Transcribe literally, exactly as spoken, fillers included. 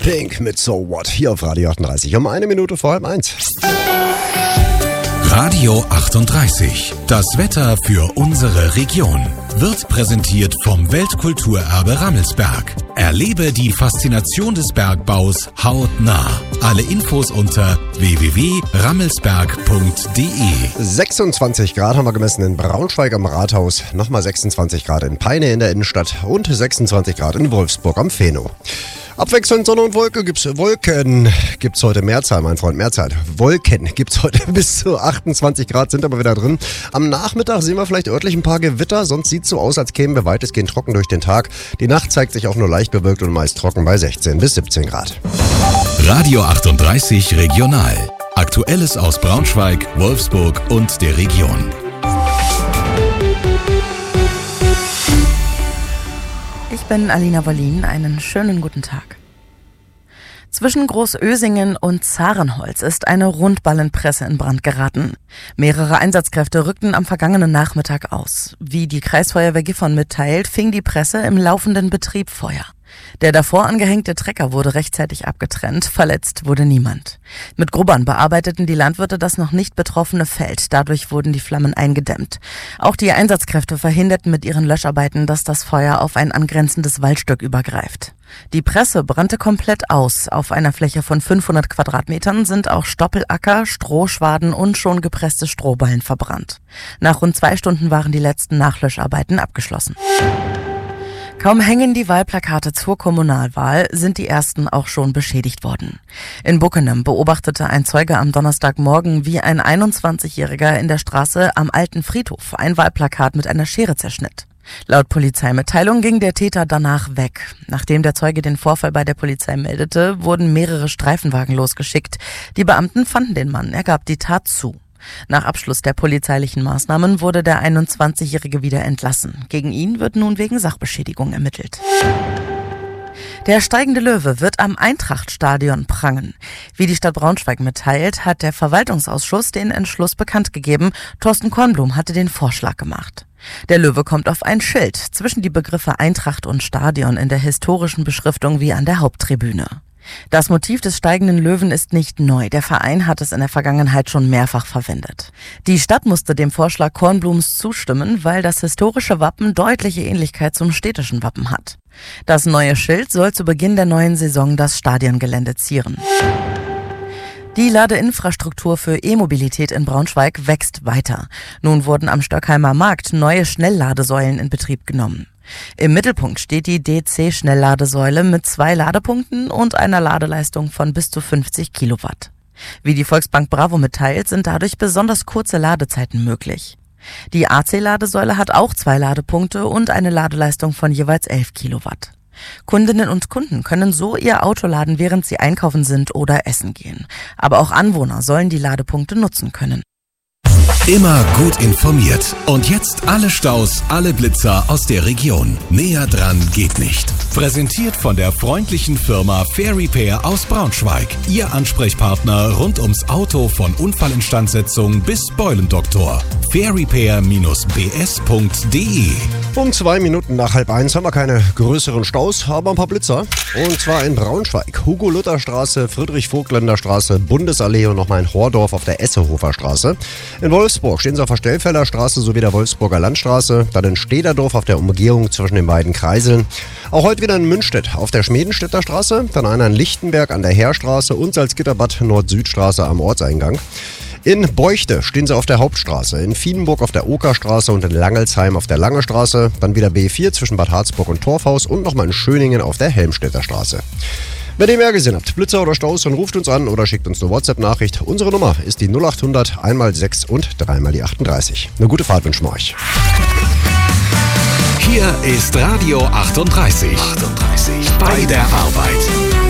Pink mit So What hier auf Radio achtunddreißig um eine Minute vor halb eins. Radio achtunddreißig. Das Wetter für unsere Region wird präsentiert vom Weltkulturerbe Rammelsberg. Erlebe die Faszination des Bergbaus hautnah. Alle Infos unter w w w punkt rammelsberg punkt d e. sechsundzwanzig Grad haben wir gemessen in Braunschweig am Rathaus, nochmal sechsundzwanzig Grad in Peine in der Innenstadt und sechsundzwanzig Grad in Wolfsburg am Feno. Abwechselnd Sonne und Wolke gibt's Wolken gibt's heute Mehrzahl, mein Freund, Mehrzahl. Wolken gibt's heute bis zu achtundzwanzig Grad, sind aber wieder drin. Am Nachmittag sehen wir vielleicht örtlich ein paar Gewitter, sonst sieht's so aus, als kämen wir weitestgehend trocken durch den Tag. Die Nacht zeigt sich auch nur leicht bewölkt und meist trocken bei sechzehn bis siebzehn Grad. Radio achtunddreißig Regional. Aktuelles aus Braunschweig, Wolfsburg und der Region. Ich bin Alina Wollin, einen schönen guten Tag. Zwischen Großösingen und Zarenholz ist eine Rundballenpresse in Brand geraten. Mehrere Einsatzkräfte rückten am vergangenen Nachmittag aus. Wie die Kreisfeuerwehr Gifhorn mitteilt, fing die Presse im laufenden Betrieb Feuer. Der davor angehängte Trecker wurde rechtzeitig abgetrennt, verletzt wurde niemand. Mit Grubbern bearbeiteten die Landwirte das noch nicht betroffene Feld, dadurch wurden die Flammen eingedämmt. Auch die Einsatzkräfte verhinderten mit ihren Löscharbeiten, dass das Feuer auf ein angrenzendes Waldstück übergreift. Die Presse brannte komplett aus. Auf einer Fläche von fünfhundert Quadratmetern sind auch Stoppelacker, Strohschwaden und schon gepresste Strohballen verbrannt. Nach rund zwei Stunden waren die letzten Nachlöscharbeiten abgeschlossen. Kaum hängen die Wahlplakate zur Kommunalwahl, sind die ersten auch schon beschädigt worden. In Buckenem beobachtete ein Zeuge am Donnerstagmorgen, wie ein einundzwanzigjähriger in der Straße am Alten Friedhof ein Wahlplakat mit einer Schere zerschnitt. Laut Polizeimitteilung ging der Täter danach weg. Nachdem der Zeuge den Vorfall bei der Polizei meldete, wurden mehrere Streifenwagen losgeschickt. Die Beamten fanden den Mann, er gab die Tat zu. Nach Abschluss der polizeilichen Maßnahmen wurde der einundzwanzigjährige wieder entlassen. Gegen ihn wird nun wegen Sachbeschädigung ermittelt. Der steigende Löwe wird am Eintracht-Stadion prangen. Wie die Stadt Braunschweig mitteilt, hat der Verwaltungsausschuss den Entschluss bekannt gegeben. Thorsten Kornblum hatte den Vorschlag gemacht. Der Löwe kommt auf ein Schild zwischen die Begriffe Eintracht und Stadion in der historischen Beschriftung wie an der Haupttribüne. Das Motiv des steigenden Löwen ist nicht neu. Der Verein hat es in der Vergangenheit schon mehrfach verwendet. Die Stadt musste dem Vorschlag Kornblums zustimmen, weil das historische Wappen deutliche Ähnlichkeit zum städtischen Wappen hat. Das neue Schild soll zu Beginn der neuen Saison das Stadiongelände zieren. Die Ladeinfrastruktur für E-Mobilität in Braunschweig wächst weiter. Nun wurden am Stöckheimer Markt neue Schnellladesäulen in Betrieb genommen. Im Mittelpunkt steht die D C-Schnellladesäule mit zwei Ladepunkten und einer Ladeleistung von bis zu fünfzig Kilowatt. Wie die Volksbank Bravo mitteilt, sind dadurch besonders kurze Ladezeiten möglich. Die A C-Ladesäule hat auch zwei Ladepunkte und eine Ladeleistung von jeweils elf Kilowatt. Kundinnen und Kunden können so ihr Auto laden, während sie einkaufen sind oder essen gehen. Aber auch Anwohner sollen die Ladepunkte nutzen können. Immer gut informiert. Und jetzt alle Staus, alle Blitzer aus der Region. Näher dran geht nicht. Präsentiert von der freundlichen Firma Fair Repair aus Braunschweig. Ihr Ansprechpartner rund ums Auto von Unfallinstandsetzung bis Beulendoktor. fair repair b s punkt d e. Um zwei Minuten nach halb eins haben wir keine größeren Staus, aber ein paar Blitzer. Und zwar in Braunschweig. Hugo-Luther-Straße, Friedrich-Vogtländer-Straße, Bundesallee und nochmal in Hordorf auf der Essehofer Straße. In Wolfsburg stehen sie auf der Stellfelder Straße sowie der Wolfsburger Landstraße. Dann in Stederdorf auf der Umgehung zwischen den beiden Kreiseln. Auch heute wieder in Münstedt auf der Schmedenstädter Straße. Dann einer in Lichtenberg an der Heerstraße und Salzgitterbad Nord-Süd-Straße am Ortseingang. In Beuchte stehen sie auf der Hauptstraße, in Wiedenburg auf der Okerstraße und in Langelsheim auf der Lange Straße, dann wieder B vier zwischen Bad Harzburg und Torfhaus und nochmal in Schöningen auf der Helmstedter Straße. Wenn ihr mehr gesehen habt, Blitzer oder Staus, dann ruft uns an oder schickt uns eine WhatsApp-Nachricht. Unsere Nummer ist die null achthundert einmal sechs und dreimal die achtunddreißig. Eine gute Fahrt wünschen wir euch. Hier ist Radio achtunddreißig. achtunddreißig. Bei der Arbeit.